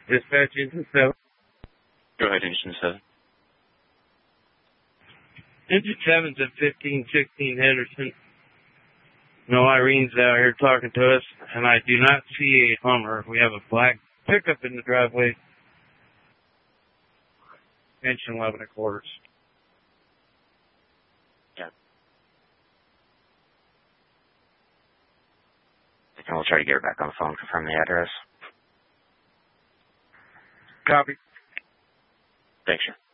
Dispatch Engine 7. Go ahead, Engine 7. Engine 7's at 1516 Henderson. No, Irene's out here talking to us, and I do not see a Hummer. We have a black pickup in the driveway. Engine 11 1/4. Yeah. And we'll try to get her back on the phone, confirm the address. Copy. Thanks, sir.